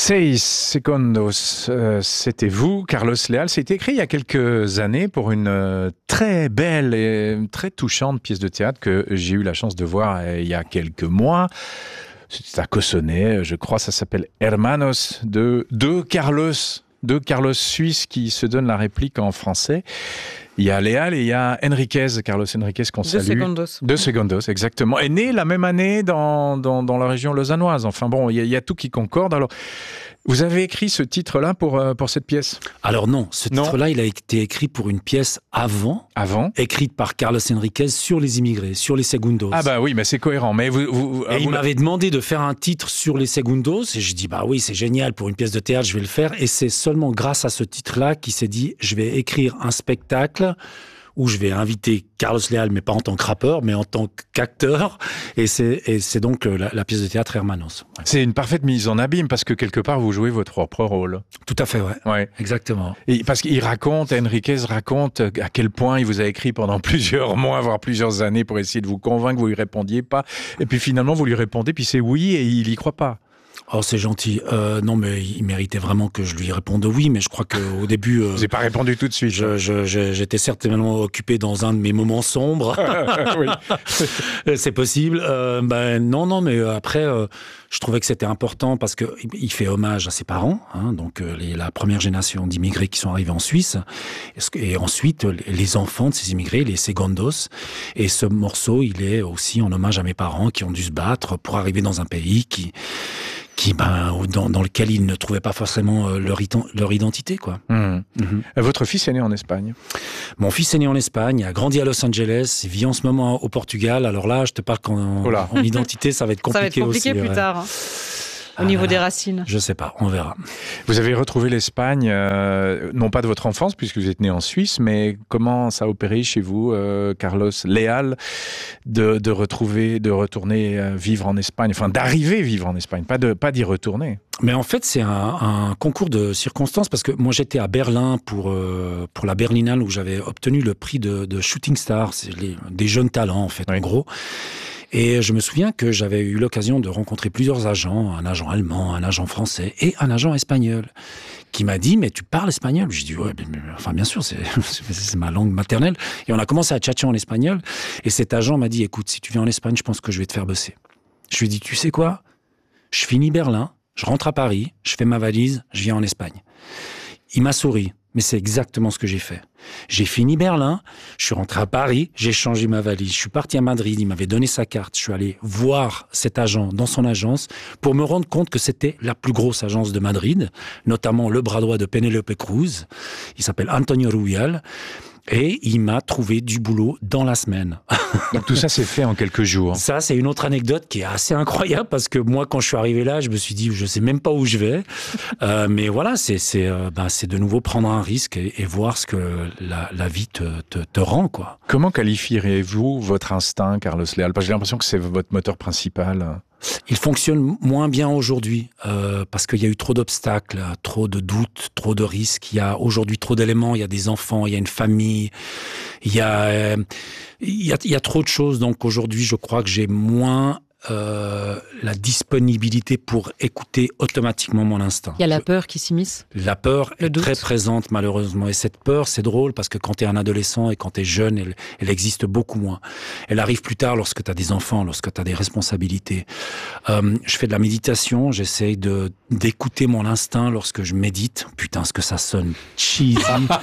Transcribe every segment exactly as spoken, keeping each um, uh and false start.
Seis segundos, euh, c'était vous, Carlos Leal. C'était écrit il y a quelques années pour une euh, très belle et très touchante pièce de théâtre que j'ai eu la chance de voir euh, il y a quelques mois. C'est à Cossonay, je crois, ça s'appelle Hermanos, de deux Carlos, deux Carlos suisses qui se donnent la réplique en français. Il y a Leal et il y a Enriquez, Carlos Enriquez qu'on salue. Deux segundos. Deux segundos, exactement. Est né la même année dans, dans, dans la région lausannoise. Enfin bon, il y, a, il y a tout qui concorde. Alors, vous avez écrit ce titre-là pour, euh, pour cette pièce ? Alors non, ce titre-là, il a été écrit pour une pièce avant, Avant écrite par Carlos Enriquez sur les immigrés, sur les segundos. Ah bah oui, mais c'est cohérent. Mais vous, vous, et vous il m'avait demandé de faire un titre sur les segundos, et je dis bah oui, c'est génial, pour une pièce de théâtre, je vais le faire. Et c'est seulement grâce à ce titre-là qu'il s'est dit, je vais écrire un spectacle où je vais inviter Carlos Leal, mais pas en tant que rappeur, mais en tant qu'acteur. Et c'est, et c'est donc la, la pièce de théâtre Hermanos. Ouais. C'est une parfaite mise en abîme, parce que quelque part, vous jouez votre propre rôle. Tout à fait, ouais. Ouais. Exactement. Et parce qu'il raconte, Enriquez raconte à quel point il vous a écrit pendant plusieurs mois, voire plusieurs années, pour essayer de vous convaincre, vous lui répondiez pas. Et puis finalement, vous lui répondez, puis c'est oui, et il y croit pas. Oh, c'est gentil. Euh, non, mais il méritait vraiment que je lui réponde oui, mais je crois qu'au début... Euh, vous n'avez pas répondu tout de suite. Je, je, je, j'étais certainement occupé dans un de mes moments sombres. Oui. C'est possible. Euh, ben, non, non, mais après, euh, je trouvais que c'était important parce qu'il fait hommage à ses parents, hein, donc euh, les, la première génération d'immigrés qui sont arrivés en Suisse, et ensuite les enfants de ces immigrés, les segundos. Et ce morceau, il est aussi en hommage à mes parents qui ont dû se battre pour arriver dans un pays qui... qui, ben, dans, dans lequel ils ne trouvaient pas forcément leur, leur identité, quoi. Mmh. Mmh. Votre fils est né en Espagne ? Mon fils est né en Espagne, a grandi à Los Angeles, il vit en ce moment au Portugal. Alors là, je te parle qu'en oh en identité, ça va être compliqué aussi. Ça va être compliqué aussi, plus ouais. tard, hein, au ah niveau là, des racines. Je sais pas, on verra. Vous avez retrouvé l'Espagne, euh, non pas de votre enfance, puisque vous êtes né en Suisse, mais comment ça a opéré chez vous, euh, Carlos Leal, de, de retrouver, de retourner euh, vivre en Espagne, enfin d'arriver vivre en Espagne, pas de pas d'y retourner. Mais en fait, c'est un, un concours de circonstances, parce que moi j'étais à Berlin pour, euh, pour la Berlinale, où j'avais obtenu le prix de, de Shooting Star, c'est les, des jeunes talents en fait, oui. En gros. Et je me souviens que j'avais eu l'occasion de rencontrer plusieurs agents, un agent allemand, un agent français et un agent espagnol, qui m'a dit « Mais tu parles espagnol ?» J'ai dit « Ouais, mais, mais, enfin bien sûr, c'est, c'est ma langue maternelle. » Et on a commencé à tchatcher en espagnol. Et cet agent m'a dit « Écoute, si tu viens en Espagne, je pense que je vais te faire bosser. » Je lui ai dit « Tu sais quoi ? Je finis Berlin, je rentre à Paris, je fais ma valise, je viens en Espagne. » Il m'a souri. Mais c'est exactement ce que j'ai fait. J'ai fini Berlin, je suis rentré à Paris, j'ai changé ma valise, je suis parti à Madrid, il m'avait donné sa carte, je suis allé voir cet agent dans son agence pour me rendre compte que c'était la plus grosse agence de Madrid, notamment le bras droit de Penélope Cruz, il s'appelle Antonio Rubial, et il m'a trouvé du boulot dans la semaine. Donc tout ça s'est fait en quelques jours. Ça, c'est une autre anecdote qui est assez incroyable, parce que moi, quand je suis arrivé là, je me suis dit, je sais même pas où je vais. Euh, mais voilà, c'est, c'est, euh, ben, c'est de nouveau prendre un risque et, et voir ce que la, la vie te, te, te rend, quoi. Comment qualifieriez-vous votre instinct, Carlos Leal ? Parce que j'ai l'impression que c'est votre moteur principal. Il fonctionne moins bien aujourd'hui euh, parce qu'il y a eu trop d'obstacles, trop de doutes, trop de risques. Il y a aujourd'hui trop d'éléments. Il y a des enfants, il y a une famille, il y a, euh, il y a, il y a trop de choses. Donc aujourd'hui, je crois que j'ai moins euh, la disponibilité pour écouter automatiquement mon instinct. Il y a la peur qui s'immisce. La peur Le est doute. très présente, malheureusement. Et cette peur, c'est drôle parce que quand tu es un adolescent et quand tu es jeune, elle, elle existe beaucoup moins. Elle arrive plus tard lorsque tu as des enfants, lorsque tu as des responsabilités. Euh, je fais de la méditation, j'essaye de, d'écouter mon instinct lorsque je médite. Putain, ce que ça sonne cheesy.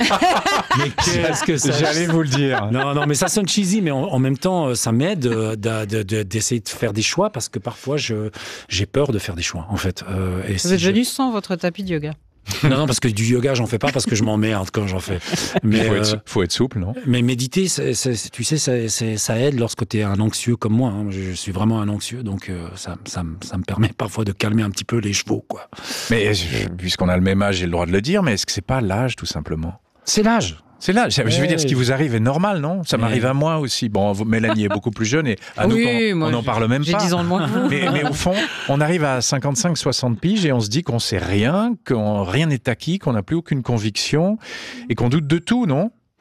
Mais qu'est-ce que ça... J'allais vous le dire. Non, non, mais ça sonne cheesy, mais en, en même temps, ça m'aide de, de, de, d'essayer de faire des choix parce que parfois, je, j'ai peur de faire des choix, en fait. Euh, et Vous si êtes je... venu sans votre tapis de yoga. Non, non, parce que du yoga, j'en fais pas parce que je m'emmerde quand j'en fais. Mais il faut, euh, être, faut être souple, non ? Mais méditer, c'est, c'est, tu sais, c'est, c'est, ça aide lorsque tu es un anxieux comme moi. Hein. Je, je suis vraiment un anxieux, donc euh, ça, ça, ça me permet parfois de calmer un petit peu les chevaux, quoi. Mais puisqu'on a le même âge, j'ai le droit de le dire, mais est-ce que c'est pas l'âge, tout simplement ? C'est l'âge. C'est là, je veux Ouais. dire, ce qui vous arrive est normal, non ? Ça Ouais. m'arrive à moi aussi. Bon, vous- Mélanie est beaucoup plus jeune et à nous, Oui, on- moi, on n'en j'ai- parle même J'ai pas. dix ans de moins que vous. Mais, mais au fond, on arrive à cinquante-cinq soixante piges et on se dit qu'on sait rien, qu'on rien n'est acquis, qu'on n'a plus aucune conviction et qu'on doute de tout, non ?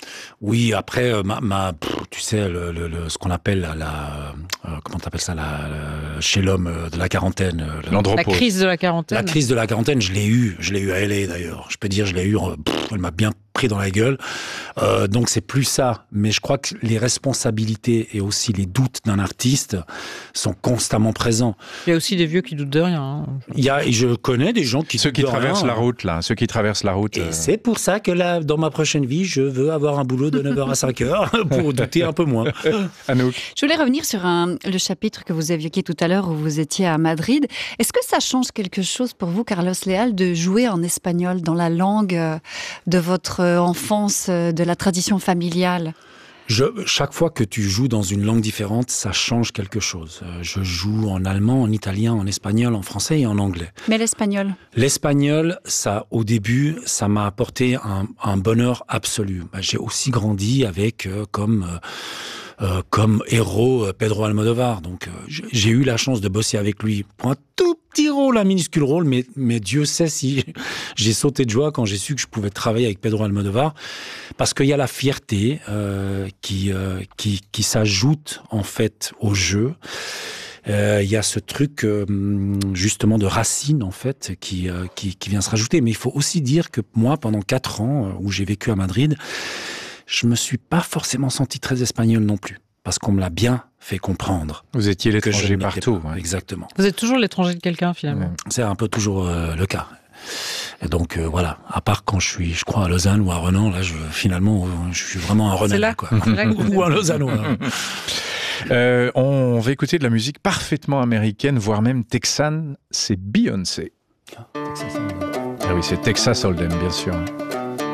Oui, après, euh, ma, ma pff, tu sais, le, le, le, ce qu'on appelle la, la euh, comment t'appelles ça, la, la, chez l'homme euh, de la quarantaine, euh, l'andropause. La crise de la quarantaine. La crise de la quarantaine, je l'ai eu, je l'ai eu à L A d'ailleurs. Je peux dire, je l'ai eu, euh, pff, elle m'a bien pris dans la gueule. Euh, donc c'est plus ça, mais je crois que les responsabilités et aussi les doutes d'un artiste sont constamment présents. Il y a aussi des vieux qui doutent de rien. Hein. Il y a, et je connais des gens qui ceux qui doutent de traversent rien. la route là, ceux qui traversent la route. Et euh... c'est pour ça que là, dans ma prochaine vie, je veux avoir un boulot de neuf heures à cinq heures pour douter un peu moins. Anouk. Je voulais revenir sur un, le chapitre que vous évoquiez tout à l'heure où vous étiez à Madrid. Est-ce que ça change quelque chose pour vous, Carlos Leal, de jouer en espagnol dans la langue de votre enfance, de la tradition familiale ? Je, chaque fois que tu joues dans une langue différente, ça change quelque chose. Je joue en allemand, en italien, en espagnol, en français et en anglais. Mais l'espagnol ? L'espagnol, ça, au début, ça m'a apporté un, un bonheur absolu. J'ai aussi grandi avec euh, comme... Euh, Euh, comme héros euh, Pedro Almodovar. Donc euh, j'ai eu la chance de bosser avec lui pour un tout petit rôle, un minuscule rôle, mais, mais Dieu sait si j'ai sauté de joie quand j'ai su que je pouvais travailler avec Pedro Almodovar, parce qu'il y a la fierté euh, qui, euh, qui, qui s'ajoute en fait au jeu. Il euh, y a ce truc euh, justement de racine en fait qui, euh, qui, qui vient se rajouter. Mais il faut aussi dire que moi, pendant quatre ans euh, où j'ai vécu à Madrid, je me suis pas forcément senti très espagnol non plus, parce qu'on me l'a bien fait comprendre. Vous étiez l'étranger partout. Ouais. Exactement. Vous êtes toujours l'étranger de quelqu'un, finalement. Ouais. C'est un peu toujours euh, le cas. Et donc euh, voilà, à part quand je suis, je crois, à Lausanne ou à Renan, là, je, finalement, je suis vraiment un Renanais, C'est là, quoi. c'est là que vous Ou un êtes. Lausannois. Euh, on va écouter de la musique parfaitement américaine, voire même texane. C'est Beyoncé. Ah oui, c'est Texas Hold'em, bien sûr.